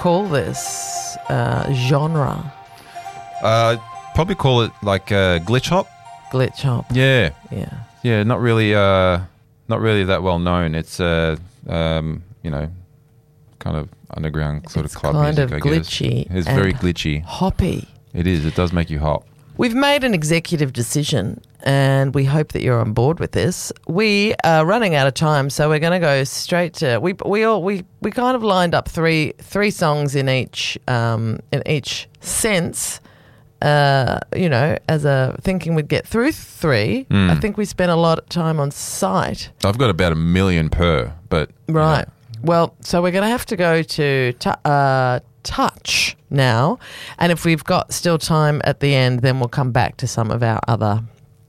call this genre? Probably call it like glitch hop. Glitch hop. Yeah. Yeah. Yeah, not really that well known. It's kind of underground sort of club kind music, of I guess. glitchy. It's very glitchy. Hoppy. It is. It does make you hop. We've made an executive decision, and we hope that you're on board with this. We are running out of time, so we're going to go straight to we kind of lined up three songs in each sense. As a thinking we'd get through three. I think we spent a lot of time on site. I've got about 1 million per, but right. Well, so we're going to have to go to Touch now, and if we've got still time at the end, then we'll come back to some of our other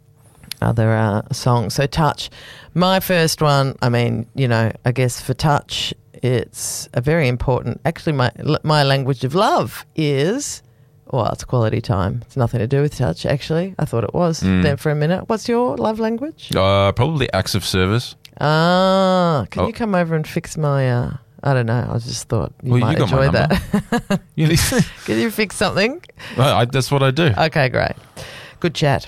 songs. So Touch, my first one. I mean, I guess for Touch, it's a very important. Actually, my language of love is. Well, it's quality time. It's nothing to do with touch, actually. I thought it was there for a minute. What's your love language? Probably acts of service. Can you come over and fix my... I don't know. I just thought you might enjoy that. Can you fix something? That's what I do. Okay, great. Good chat.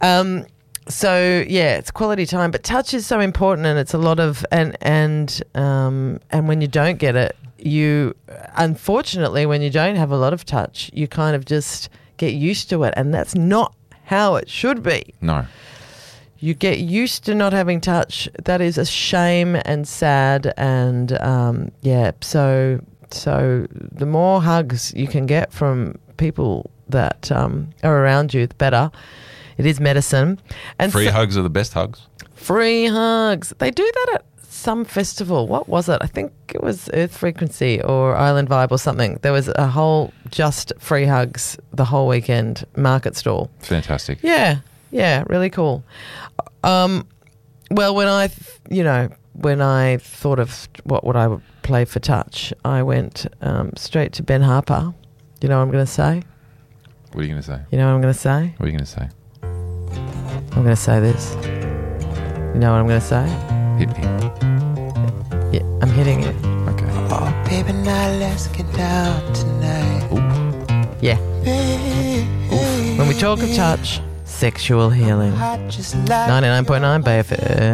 So, yeah, it's quality time. But touch is so important, and it's a lot of... And when you don't get it, unfortunately, when you don't have a lot of touch, you kind of just get used to it, and that's not how it should be. No. You get used to not having touch. That is a shame and sad, and so the more hugs you can get from people that are around you, the better. It is medicine. And free hugs are the best hugs. Free hugs. They do that at some festival. What was it? I think it was Earth Frequency or Island Vibe or something. There was a whole just free hugs the whole weekend market stall. Fantastic. Yeah, really cool. Well, when I thought of what I would play for touch, I went straight to Ben Harper. You know what I'm going to say? What are you going to say? You know what I'm going to say? What are you going to say? I'm going to say this. You know what I'm going to say? Hit me. Yeah, I'm hitting it. Okay. Oh, baby, now let's get down tonight. Ooh. Yeah. Oof. When we talk of touch, sexual healing. 99.9 Bay FM.